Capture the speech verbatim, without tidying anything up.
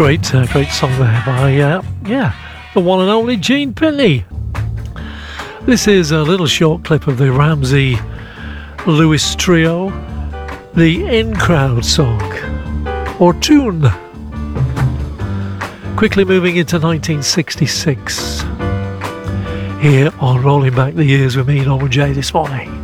Great, uh, great song there by, uh, yeah, the one and only Gene Pitney. This is a little short clip of the Ramsey Lewis Trio, the In Crowd song, or tune. Quickly moving into nineteen sixty-six, here on Rolling Back the Years with me, Norman J, this morning.